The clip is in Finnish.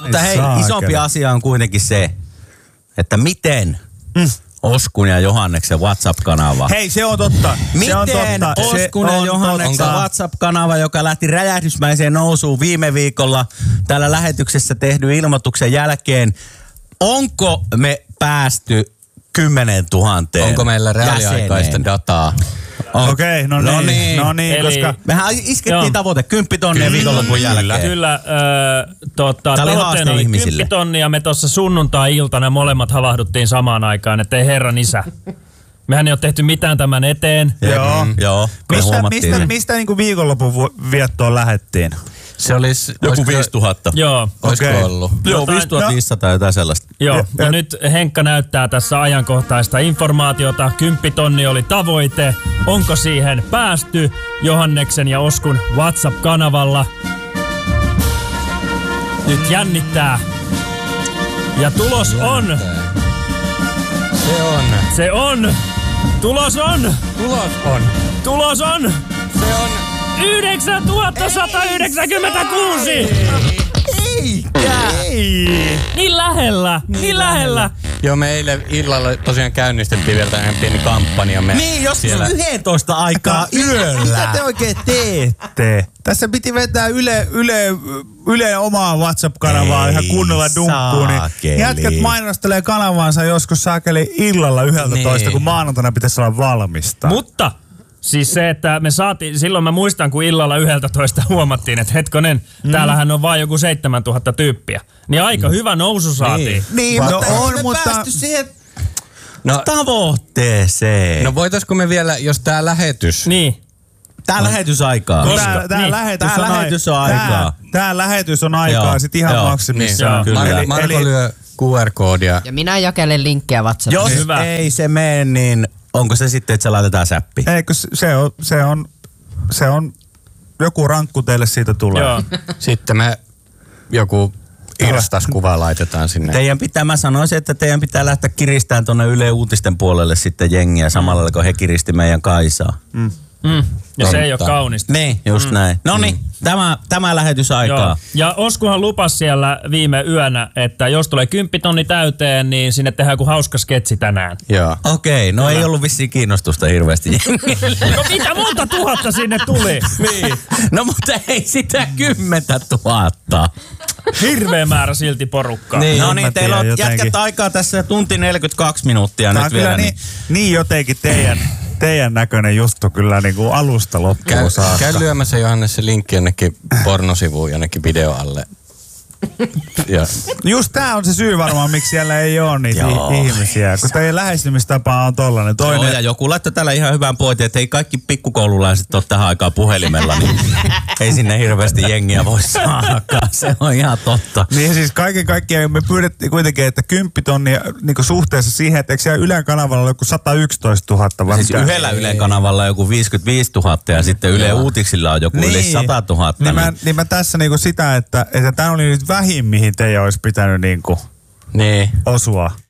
Mutta hei, isompi asia on kuitenkin se, että miten Oskun ja Johanneksen WhatsApp-kanava. Hei, se on totta. Miten Oskun ja Johanneksen WhatsApp-kanava, joka lähti räjähdysmäiseen nousuun viime viikolla täällä lähetyksessä tehdyn ilmoituksen jälkeen, onko me päästy 10 000 Onko meillä reaaliaikaista dataa? Okei, no niin, eli koska mehän iskettiin tavoite 10 000 viikonlopun jälkeen. Kyllä, tavoitteena oli 10 000 ja me tuossa sunnuntai-iltana molemmat havahduttiin samaan aikaan, ettei herran isä. Mehän ei ole tehty mitään tämän eteen. Joo. Mistä niin kuin viikonlopun viettoon lähdettiin? Se olisi joku 5000. Joo. Olisiko ollut? Joo, 5500 jotain sellaista. Joo, ja nyt Henkka näyttää tässä ajankohtaista informaatiota. 10 000 oli tavoite. Onko siihen päästy Johanneksen ja Oskun WhatsApp-kanavalla? Nyt jännittää. Ja tulos on... Se on. Tulos on. Se on 9196! Niin lähellä. Joo, me eilen illalla tosiaan käynnistettiin vielä tämmöinen pieni kampanja. Niin, joskus 11 aikaa yöllä. Mitä te oikein teette? Tässä piti vetää Yle omaa WhatsApp-kanavaa ihan kunnolla dunkkuun. Niin jätkät mainostelee kanavaansa joskus saakeli illalla 11, kun maanantaina pitäisi olla valmista. Mutta... Siis se, että me saatiin, silloin mä muistan, kun illalla 11 huomattiin, että hetkonen, täällähän on vaan joku 7000 tyyppiä. Niin aika hyvä nousu saatiin. Niin, mutta päästy siihen tavoitteeseen. No voitaisko me vielä, jos tää lähetys... Niin. Tää lähetysaikaa. Tää lähetys on aikaa sit ihan maksimissaan. Niin. Marko lyö QR-koodia. Ja minä jakelen linkkiä WhatsAppissa. Jos ei se mene, niin... Onko se sitten, että se laitetaan säppi? Eikö se on joku rankku teille siitä tulee. Joo. Sitten me joku Irstas-kuva laitetaan sinne. Mä sanoisin, että teidän pitää lähteä kiristämään tuonne Yle Uutisten puolelle sitten jengiä samalla, kun he kiristi meidän Kaisaa. Ja se ei ole kaunista. Niin, just näin. Noniin, tämä lähetysaikaa. Joo. Ja Oskuhan lupasi siellä viime yönä, että jos tulee 10 000 täyteen, niin sinne tehdään joku hauska sketsi tänään. Joo. Okei, no ei ollut vissiin kiinnostusta hirveästi. No mitä monta tuhatta sinne tuli? Niin. No mutta ei sitä 10 000. Hirveä määrä silti porukkaa. No niin, teillä on jätkät aikaa tässä tunti 42 minuuttia nyt vielä. Niin jotenkin teidän näköinen juttu kyllä niin kuin alusta loppuun saakka. Käy lyömässä Johannes se linkki jonnekin pornosivuun, jonnekin video alle. Just tää on se syy varmaan, miksi siellä ei ole niitä ihmisiä, kun teidän lähestymistapa on tollainen. Joo, ja joku laittoi täällä ihan hyvän pointin, että ei kaikki pikkukoululaiset ole tähän aikaan puhelimella, niin ei sinne hirveästi jengiä voi saadakaan. Se on ihan totta. Niin siis kaiken kaikkiaan me pyydettiin kuitenkin, että 10 000 niin suhteessa siihen, että eikö siellä Ylen kanavalla ole joku 111 000? Siis yhdellä Ylen kanavalla joku 55 000 ja sitten Yle Uutiksilla on joku yli 100 000. Niin mä tässä niinku sitä, että tämä oli nyt vähin, mihin teidän olisi pitänyt niinku osua.